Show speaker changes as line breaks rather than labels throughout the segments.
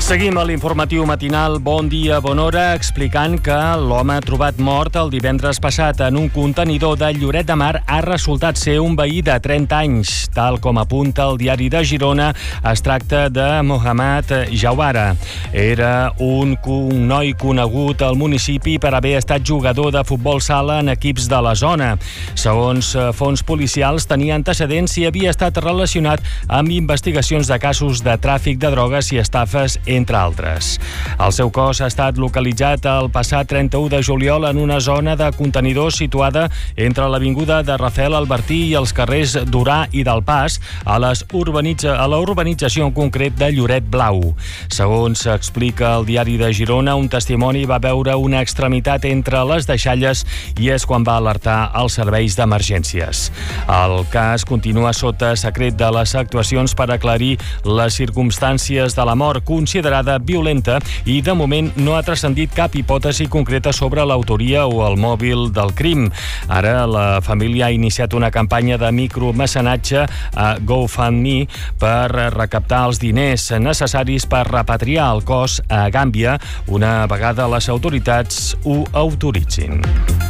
Seguim a l'informatiu matinal Bon dia, bona hora, explicant que l'home trobat mort el divendres passat en un contenidor de Lloret de Mar ha resultat ser un veí de 30 anys. Tal com apunta el diari de Girona, es tracta de Mohamed Jawara. Era un noi conegut al municipi per haver estat jugador de futbol sala en equips de la zona. Segons fonts policials, tenia antecedents i havia estat relacionat amb investigacions de casos de tràfic de drogues i estafes, entre altres. El seu cos ha estat localitzat el passat 31 de juliol en una zona de contenidors situada entre l'avinguda de Rafael Albertí i els carrers d'Urà i del Pas, a la urbanització en concret de Lloret Blau. Segons explica el diari de Girona, un testimoni va veure una extremitat entre les deixalles i és quan va alertar els serveis d'emergències. El cas continua sota secret de les actuacions per aclarir les circumstàncies de la mort, considerada violenta, i de moment no ha transcendit cap hipòtesi concreta sobre l'autoria o el mòbil del crim. Ara la família ha iniciat una campanya de micromecenatge a GoFundMe per recaptar els diners necessaris per repatriar el cos a Gàmbia una vegada les autoritats ho autoritzin.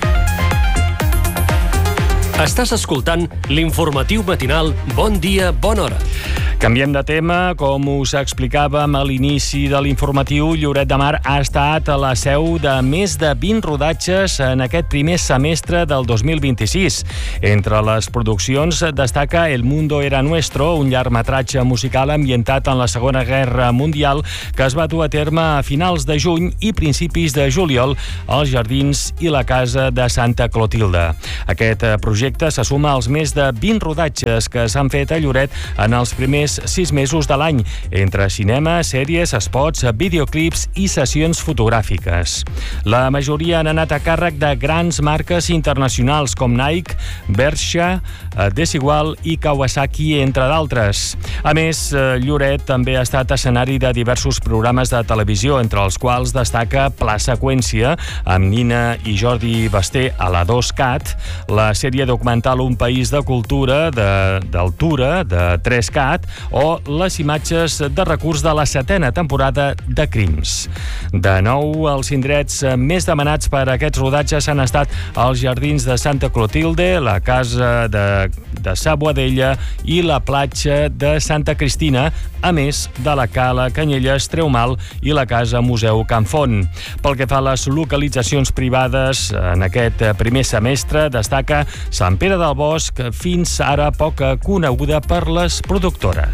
Estàs escoltant l'informatiu matinal Bon dia, bona hora.
Canviem de tema. Com us explicàvem a l'inici de l'informatiu, Lloret de Mar ha estat a la seu de més de 20 rodatges en aquest primer semestre del 2026. Entre les produccions destaca El mundo era nuestro, un llargmetratge musical ambientat en la Segona Guerra Mundial que es va dur a terme a finals de juny i principis de juliol als Jardins i la Casa de Santa Clotilde. Aquest projecte se suma als més de 20 rodatges que s'han fet a Lloret en els primers 6 mesos de l'any, entre cinema, sèries, spots, videoclips i sessions fotogràfiques. La majoria han anat a càrrec de grans marques internacionals com Nike, Bershka, Desigual i Kawasaki, entre d'altres. A més, Lloret també ha estat escenari de diversos programes de televisió, entre els quals destaca Pla Seqüència, amb Nina i Jordi Basté a la 2CAT, la sèrie documental Un país de cultura d'Altura, de 3CAT, o les imatges de recurs de la 7a temporada de Crims. De nou, els indrets més demanats per a aquests rodatges han estat els Jardins de Santa Clotilde, la Casa de Sa Boadella i la platja de Santa Cristina, a més de la Cala Canyelles, Treumal i la Casa Museu Can Font. Pel que fa a les localitzacions privades, en aquest primer semestre destaca Sant Pere del Bosc, fins ara poc coneguda per les productores.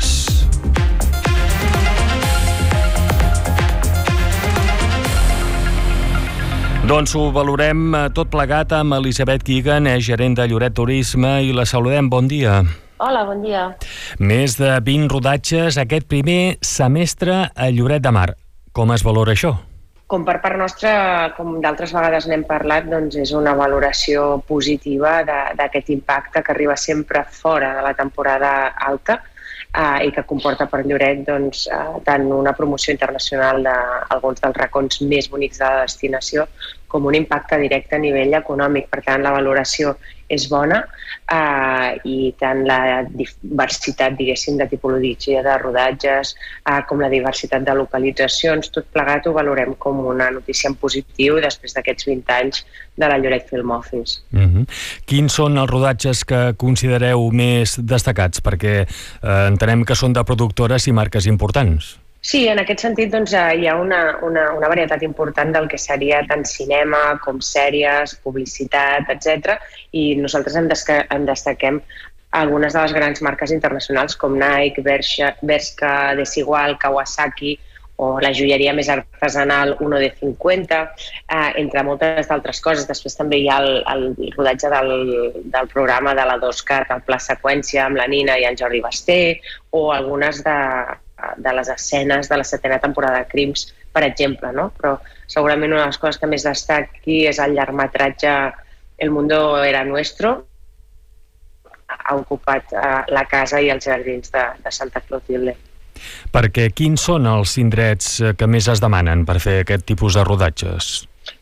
Doncs ho valorem tot plegat amb Elisabet Keegan, gerent de Lloret Turisme, i la saludem. Bon dia.
Hola, bon dia.
Més de 20 rodatges aquest primer semestre a Lloret de Mar. Com es valora això?
Com per part nostra, com d'altres vegades n'hem parlat, doncs és una valoració positiva d'aquest impacte que arriba sempre fora de la temporada alta i que comporta per Lloret doncs, tant una promoció internacional d'alguns dels racons més bonics de la destinació com un impacte directe a nivell econòmic. Per tant, la valoració és bona i tant la diversitat, diguéssim, de tipologia de rodatges com la diversitat de localitzacions, tot plegat ho valorem com una notícia en positiu després d'aquests 20 anys de la Lloret Film Office.
Quins són els rodatges que considereu més destacats? Perquè entenem que són de productores i marques importants.
Sí, en aquest sentit doncs, hi ha una varietat important del que seria tant cinema com sèries, publicitat, etc. I nosaltres en destaquem algunes de les grans marques internacionals com Nike, Bershka, Desigual, Kawasaki o la joieria més artesanal 1 de 50, entre moltes d'altres coses. Després també hi ha el rodatge del programa de la 2CAT, el Pla Seqüència, amb la Nina i el Jordi Basté, o algunes de les escenes de la 7a temporada de Crims, per exemple, no? Però segurament una de les coses que més destaqui és el llargmetratge El mundo era nuestro. Ha ocupat la casa i els jardins de Santa Clotilde.
Perquè quins són els indrets que més es demanen per fer aquest tipus de rodatges?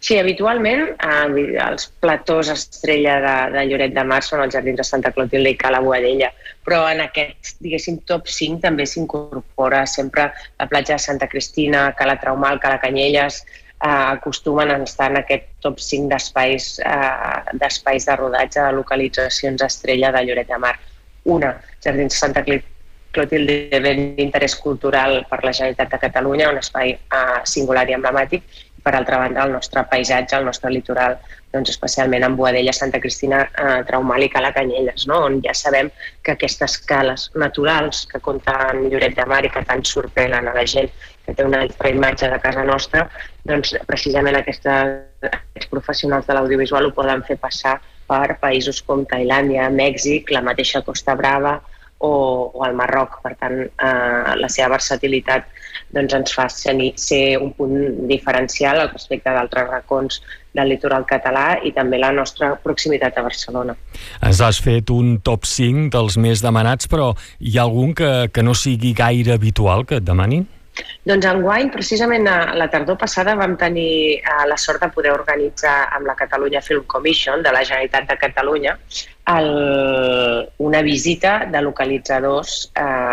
Sí, habitualment els platós estrella de Lloret de Mar són els jardins de Santa Clotilde i Cala Boadella, però en aquest, diguéssim, top 5 també s'incorpora sempre la platja de Santa Cristina, Cala Traumal, Cala Canyelles, acostumen a estar en aquest top 5 d'espais de rodatge de localitzacions estrella de Lloret de Mar. Una, jardins de Santa Clotilde, ben d'interès cultural per la Generalitat de Catalunya, un espai singular i emblemàtic. Per altra banda, el nostre paisatge, el nostre litoral, doncs especialment en Boadella, Santa Cristina, Traumal i Cala Canyelles, no? On ja sabem que aquestes cales naturals que compten Lloret de Mar i que tant sorprenen a la gent que té una altra imatge de casa nostra, doncs precisament aquests professionals de l'audiovisual ho poden fer passar per països com Tailàndia, Mèxic, la mateixa Costa Brava o el Marroc. Per tant, la seva versatilitat ens fa ser un punt diferencial al respecte d'altres racons del litoral català i també la nostra proximitat a Barcelona.
Ens has fet un top 5 dels més demanats, però hi ha algun que no sigui gaire habitual que et demanin?
Doncs enguany, precisament la tardor passada, vam tenir la sort de poder organitzar amb la Catalunya Film Commission de la Generalitat de Catalunya una visita de localitzadors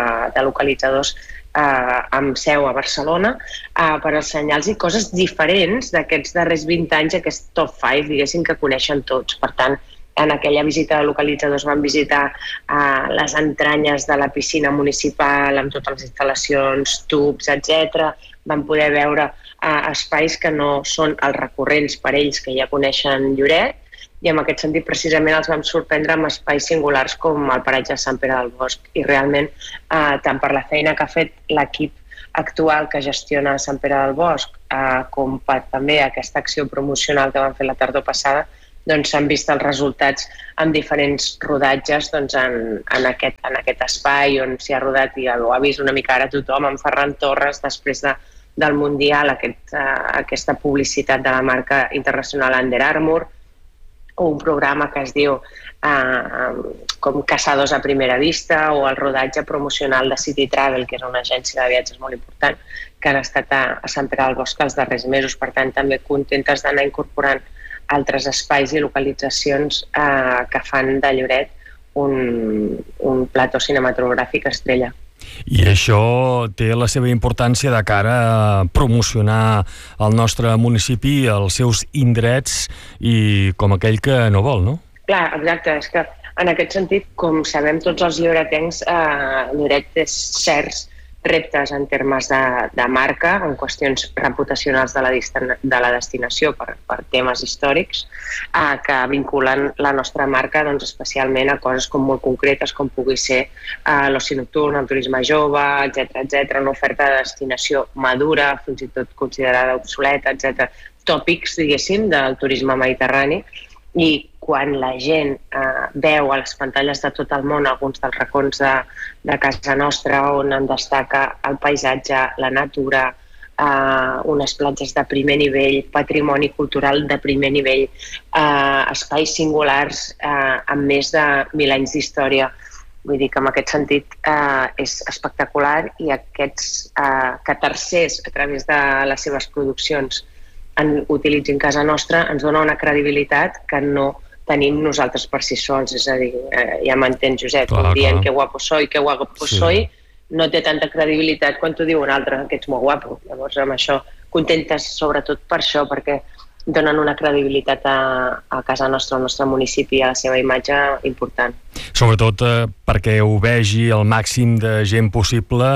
amb seu a Barcelona per ensenyar-los coses diferents d'aquests darrers 20 anys, aquest top 5, diguéssim, que coneixen tots. Per tant, en aquella visita de localitzadors vam visitar les entranyes de la piscina municipal amb totes les instal·lacions, tubs, etc. Vam poder veure espais que no són els recurrents per ells que ja coneixen Lloret, i en aquest sentit precisament els vam sorprendre amb espais singulars com el paratge de Sant Pere del Bosc. I realment, tant per la feina que ha fet l'equip actual que gestiona Sant Pere del Bosc, com per també aquesta acció promocional que vam fer la tardor passada, doncs s'han vist els resultats amb diferents rodatges en aquest espai on s'hi ha rodat, i ho ha vist una mica ara tothom, amb Ferran Torres, després del Mundial, aquesta publicitat de la marca internacional Under Armour, o un programa que es diu com Caçadors a primera vista, o el rodatge promocional de City Travel, que és una agència de viatges molt important, que han estat a Sant Pere del Bosc els darrers mesos. Per tant, també contentes d'anar incorporant altres espais i localitzacions que fan de Lloret un plató cinematogràfic estrella.
I això té la seva importància de cara a promocionar el nostre municipi, els seus indrets, i com aquell que no vol, no?
Clar, exacte, és que en aquest sentit, com sabem tots els lloretencs, Lloret té certs reptes en termes de marca, en qüestions reputacionals de la destinació per temes històrics, que vinculen la nostra marca especialment a coses com molt concretes, com pugui ser l'oci nocturn, el turisme jove, etc., una oferta de destinació madura, fins i tot considerada obsoleta, etc., tòpics, diguéssim, del turisme mediterrani. I quan la gent veu a les pantalles de tot el món alguns dels racons de casa nostra on en destaca el paisatge, la natura, unes platges de primer nivell, patrimoni cultural de primer nivell, espais singulars amb més de 1.000 anys d'història. Vull dir que en aquest sentit és espectacular, i aquests que tercers, a través de les seves produccions, utilitzin casa nostra, ens dona una credibilitat que no tenim nosaltres per si sols. És a dir, ja m'entens, Josep, quan dient que guapo soy, no té tanta credibilitat quan t'ho diu un altre, que ets molt guapo. Llavors, amb això, contentes sobretot per això, perquè donen una credibilitat a casa nostra, al nostre municipi, a la seva imatge important.
Sobretot perquè ho vegi el màxim de gent possible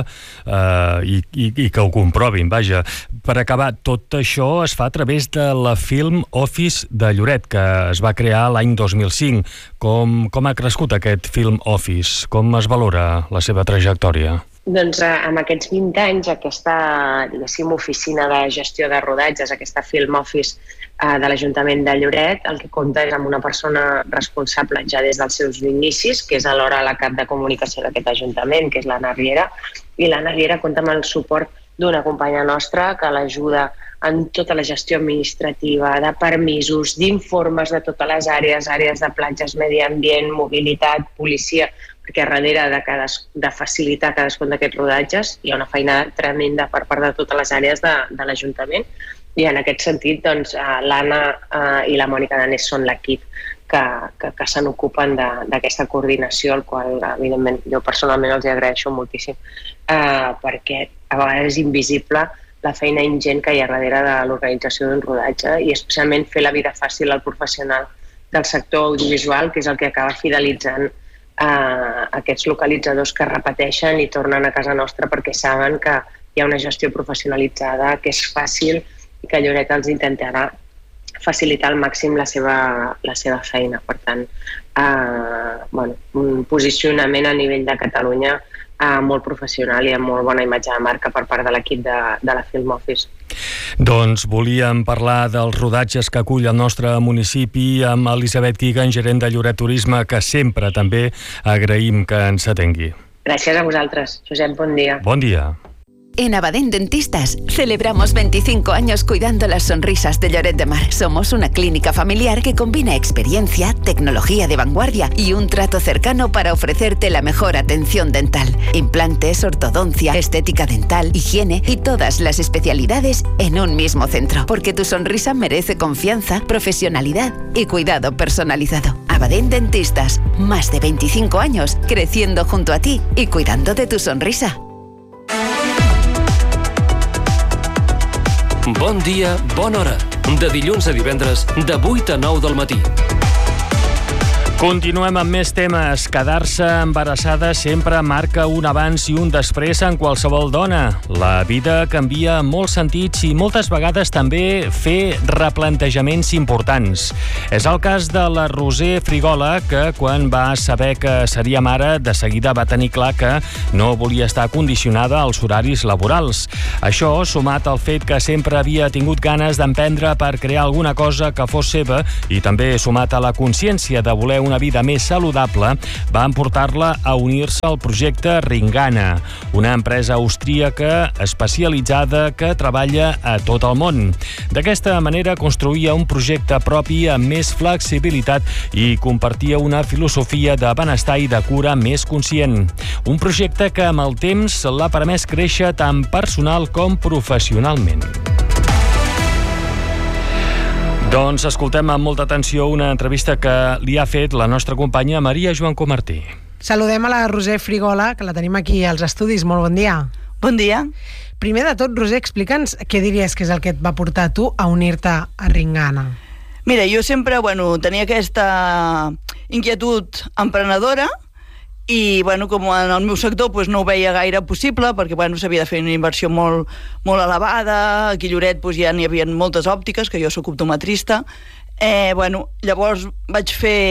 i que ho comprovin, vaja. Per acabar, tot això es fa a través de la Film Office de Lloret, que es va crear l'any 2005. Com ha crescut aquest Film Office? Com es valora la seva trajectòria?
Doncs amb aquests 20 anys, aquesta, diguéssim, oficina de gestió de rodatges, aquesta Film Office de l'Ajuntament de Lloret, el que compta és amb una persona responsable ja des dels seus inicis, que és alhora la cap de comunicació d'aquest Ajuntament, que és l'Anna Riera, i l'Anna Riera compta amb el suport d'una companya nostra que l'ajuda en tota la gestió administrativa, de permisos, d'informes de totes les àrees de platges, medi ambient, mobilitat, policia, perquè darrere de facilitar cadascun d'aquests rodatges hi ha una feina tremenda per part de totes les àrees de l'Ajuntament, I en aquest sentit, doncs, l'Anna i la Mònica Danés són l'equip que se n'ocupen d'aquesta coordinació, al qual, evidentment, jo personalment els agraeixo moltíssim, perquè a vegades és invisible la feina ingent que hi ha darrere de l'organització d'un rodatge i especialment fer la vida fàcil al professional del sector audiovisual, que és el que acaba fidelitzant aquests localitzadors que repeteixen i tornen a casa nostra perquè saben que hi ha una gestió professionalitzada, que és fàcil i que Lloret els intentarà facilitar al màxim la seva feina. Per tant, un posicionament a nivell de Catalunya molt professional i amb molt bona imatge de marca per part de l'equip de la Film Office.
Doncs volíem parlar dels rodatges que acull el nostre municipi amb Elisabet Quigan, gerent de Lloret Turisme, que sempre també agraïm que ens atengui.
Gràcies a vosaltres. Josep, bon dia.
Bon dia.
En Abadén Dentistas celebramos 25 años cuidando las sonrisas de Lloret de Mar. Somos una clínica familiar que combina experiencia, tecnología de vanguardia y un trato cercano para ofrecerte la mejor atención dental. Implantes, ortodoncia, estética dental, higiene y todas las especialidades en un mismo centro. Porque tu sonrisa merece confianza, profesionalidad y cuidado personalizado. Abadén Dentistas, más de 25 años creciendo junto a ti y cuidando de tu sonrisa.
Bon dia, bona hora. De dilluns a divendres, de 8 a 9 del matí.
Continuem amb més temes. Quedar-se embarassada sempre marca un abans i un després en qualsevol dona. La vida canvia en molts sentits i moltes vegades també fer replantejaments importants. És el cas de la Roser Frigola, que quan va saber que seria mare, de seguida va tenir clar que no volia estar condicionada als horaris laborals. Això, sumat al fet que sempre havia tingut ganes d'emprendre per crear alguna cosa que fos seva i també sumat a la consciència de voler una vida més saludable, van portar-la a unir-se al projecte Ringana, una empresa austríaca especialitzada que treballa a tot el món. D'aquesta manera construïa un projecte propi amb més flexibilitat i compartia una filosofia de benestar i de cura més conscient. Un projecte que amb el temps l'ha permès créixer tant personal com professionalment. Doncs escoltem amb molta atenció una entrevista que li ha fet la nostra companya Maria Joan Comartí.
Saludem a la Roser Frigola, que la tenim aquí als estudis. Molt bon dia.
Bon dia.
Primer de tot, Roser, explica'ns què diries que és el que et va portar tu a unir-te a Ringana.
Mira, jo sempre tenia aquesta inquietud emprenedora i com en el meu sector no ho veia gaire possible perquè s'havia de fer una inversió molt, molt elevada. Aquí a Lloret ja n'hi havia moltes òptiques, que jo soc optometrista. Llavors vaig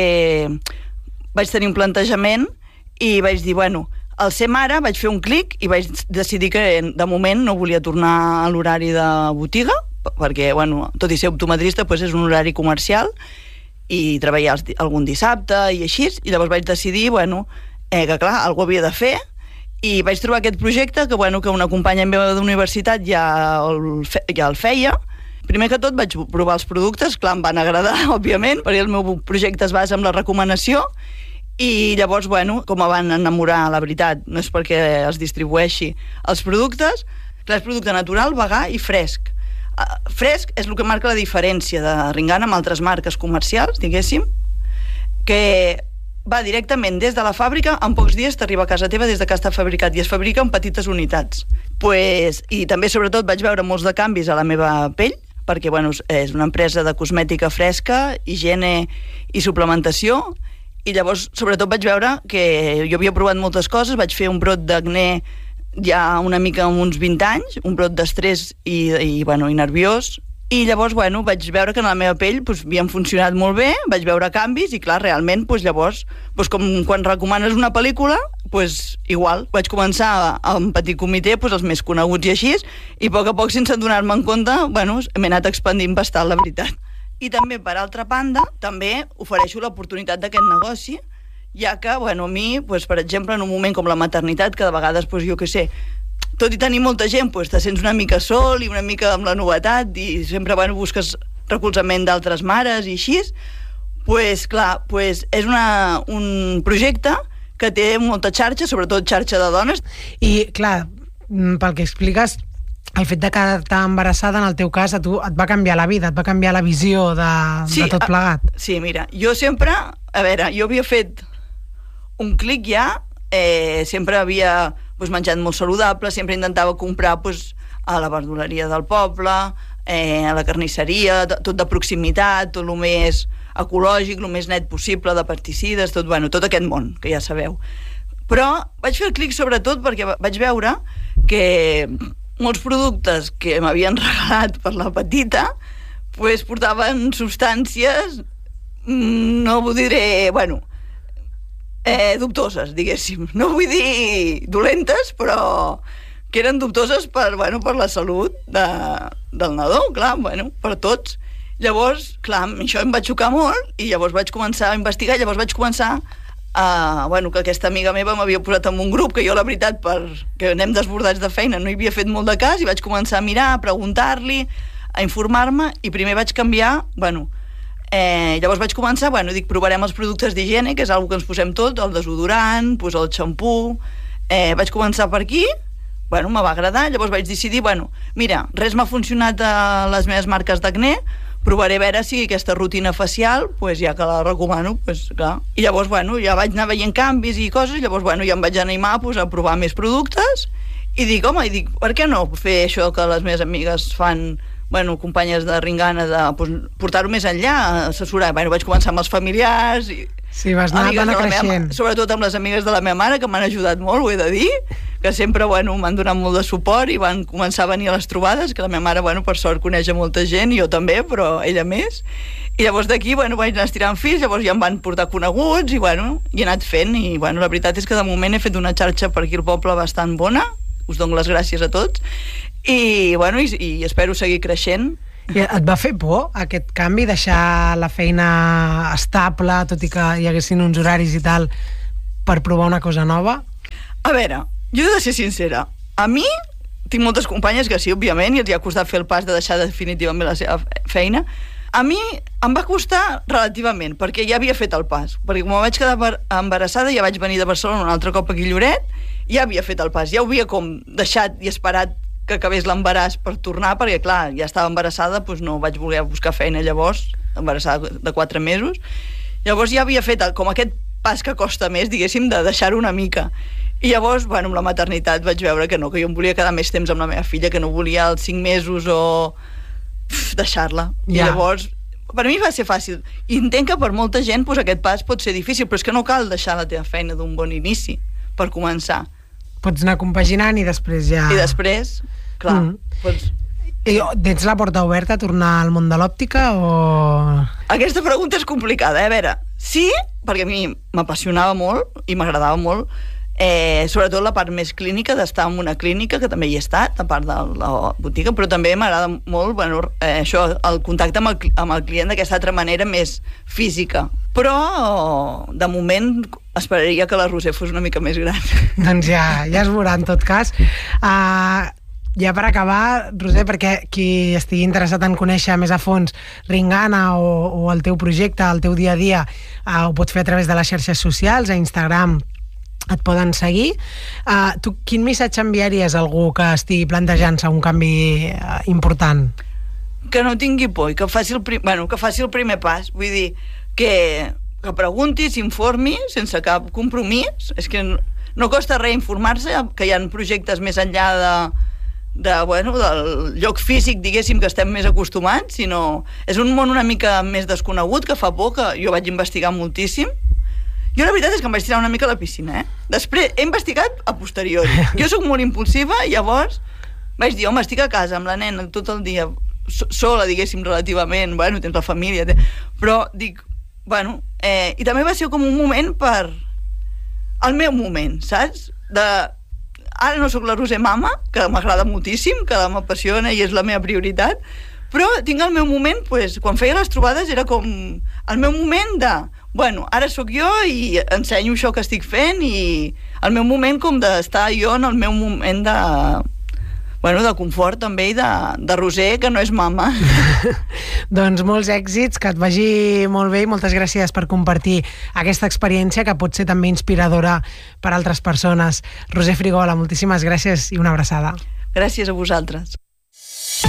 tenir un plantejament i vaig dir, al ser mare vaig fer un clic i vaig decidir que de moment no volia tornar a l'horari de botiga perquè, tot i ser optometrista, és un horari comercial i treballar algun dissabte i així, i llavors vaig decidir, que clar, algú havia de fer, i vaig trobar aquest projecte que una companya meva d'universitat ja el feia. Primer que tot vaig provar els productes, clar, em van agradar, òbviament, perquè el meu projecte es basa en la recomanació, i llavors, com em van enamorar, la veritat, no és perquè els distribueixi els productes, clar, és producte natural, vegà i fresc. Fresc és el que marca la diferència de Ringana amb altres marques comercials, diguéssim, que va directament des de la fàbrica, en pocs dies t'arriba a casa teva des de que està fabricat, i es fabrica en petites unitats. I també, sobretot, vaig veure molts de canvis a la meva pell, perquè és una empresa de cosmètica fresca, higiene i suplementació, i llavors, sobretot, vaig veure que jo havia provat moltes coses, vaig fer un brot d'acné ja una mica amb uns 20 anys, un brot d'estrès i nerviós, i llavors, vaig veure que en la meva pell havien funcionat molt bé, vaig veure canvis i, clar, realment, llavors, com quan recomanes una pel·lícula, igual. Vaig començar a un petit comitè, els més coneguts i així, i a poc, sense donar-me en compte, m'he anat expandint bastant, la veritat. I també, per altra banda, també ofereixo l'oportunitat d'aquest negoci, ja que, a mi, per exemple, en un moment com la maternitat, que de vegades, jo què sé, tot i tenir molta gent, te sents una mica sol i una mica amb la novetat i sempre busques recolzament d'altres mares i així, clar, és un projecte que té molta xarxa, sobretot xarxa de dones.
I, clar, pel que expliques, el fet de quedar-te embarassada, en el teu cas, a tu et va canviar la vida, et va canviar la visió de tot plegat.
Sí, mira, jo sempre... A veure, jo havia fet un clic ja, sempre havia menjat molt saludable, sempre intentava comprar a la verduleria del poble, a la carnisseria, tot de proximitat, tot el més ecològic, el més net possible, de pesticides, tot aquest món, que ja sabeu. Però vaig fer el clic sobretot perquè vaig veure que molts productes que m'havien regalat per la petita portaven substàncies, no ho diré, dubtoses, diguéssim. No vull dir dolentes, però que eren dubtoses per la salut del nadó, clar, per tots. Llavors, clar, això em va xocar molt i llavors vaig començar a investigar, llavors vaig començar que aquesta amiga meva m'havia posat en un grup que jo, la veritat, perquè anem desbordats de feina, no hi havia fet molt de cas i vaig començar a mirar, a preguntar-li, a informar-me i primer vaig canviar, llavors vaig començar, provarem els productes d'higiene, que és una que ens posem tot, el desodorant, el xampú, vaig començar per aquí, me va agradar, llavors vaig decidir, mira, res m'ha funcionat a les meves marques d'acné, provaré a veure si aquesta rutina facial, ja que la recomano, clar. I llavors, ja vaig anar veient canvis i coses, llavors, ja em vaig animar a provar més productes i dic, per què no fer això que les meves amigues fan, companyes de Ringana, de portar-ho més enllà, assessorar. Vaig començar amb els familiars i
sí, vas anar creixent.
Sobretot amb les amigues de la meva mare, que m'han ajudat molt, ho he de dir, que sempre m'han donat molt de suport i van començar a venir a les trobades, que la meva mare, per sort, coneix a molta gent, i jo també, però ella més. I llavors d'aquí, vaig anar estirant fils, llavors ja em van portar coneguts i he anat fent, i la veritat és que de moment he fet una xarxa per aquí al poble bastant bona, us dono les gràcies a tots, i espero seguir creixent.
I et va fer por aquest canvi, deixar la feina estable, tot i que hi haguessin uns horaris i tal, per provar una cosa nova?
A veure, jo he de ser sincera, a mi tinc moltes companyes que sí, òbviament, i els ha costat fer el pas de deixar definitivament la seva feina. A mi em va costar relativament, perquè ja havia fet el pas, perquè quan vaig quedar embarassada ja vaig venir de Barcelona un altre cop aquí a Lloret, ja havia fet el pas, ja ho havia com deixat i esperat que acabés l'embaràs per tornar, perquè clar, ja estava embarassada, no vaig voler buscar feina llavors, embarassada de 4 mesos, llavors ja havia fet com aquest pas que costa més, diguéssim, de deixar-ho una mica. I llavors, amb la maternitat vaig veure que no, que jo em volia quedar més temps amb la meva filla, que no volia els 5 mesos o deixar-la. I llavors, per mi va ser fàcil. I entenc que per molta gent aquest pas pot ser difícil, però és que no cal deixar la teva feina d'un bon inici per començar.
Pots anar compaginant i després ja...
I després, clar, pots...
I tens la porta oberta a tornar al món de l'òptica o...?
Aquesta pregunta és complicada, a veure, sí, perquè a mi m'apassionava molt i m'agradava molt, sobretot la part més clínica, d'estar en una clínica, que també hi he estat, a part de la botiga, però també m'agrada molt això, el contacte amb el client d'aquesta altra manera més física. Però, de moment, esperaria que la Roser fos una mica més gran.
Doncs ja es veurà, en tot cas. Ja per acabar, Roser, perquè qui estigui interessat en conèixer més a fons Ringana o el teu projecte, el teu dia a dia, ho pots fer a través de les xarxes socials, a Instagram et poden seguir. Tu quin missatge enviaries a algú que estigui plantejant-se un canvi important?
Que no tingui por i que faci el primer pas. Vull dir, que pregunti, s'informi sense cap compromís. És que no costa res informar-se, que hi ha projectes més enllà del lloc físic, diguéssim, que estem més acostumats, sinó és un món una mica més desconegut, que fa por, que jo vaig investigar moltíssim. Jo la veritat és que em vaig tirar una mica a la piscina, Després he investigat a posteriori. Jo sóc molt impulsiva i llavors vaig dir, home, estic a casa amb la nena tot el dia, sola, diguéssim, relativament, tens la família, però dic, i també va ser com un moment per... el meu moment, saps? Ara no sóc la Roser mama, que m'agrada moltíssim, que m'apassiona i és la meva prioritat, però tinc el meu moment, quan feia les trobades era com el meu moment de, ara sóc jo i ensenyo això que estic fent, i el meu moment com d'estar jo en el meu moment de confort també, i de Roser, que no és mama.
Doncs molts èxits, que et vagi molt bé i moltes gràcies per compartir aquesta experiència que pot ser també inspiradora per a altres persones. Roser Frigola, moltíssimes gràcies i una abraçada.
Gràcies a vosaltres.